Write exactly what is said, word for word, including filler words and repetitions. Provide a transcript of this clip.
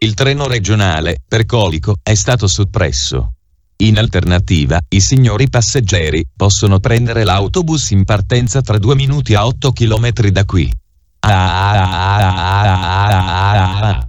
il treno regionale, per Colico, è stato soppresso. In alternativa, i signori passeggeri possono prendere l'autobus in partenza tra due minuti a otto chilometri da qui. Ah, ah, ah, ah, ah, ah, ah.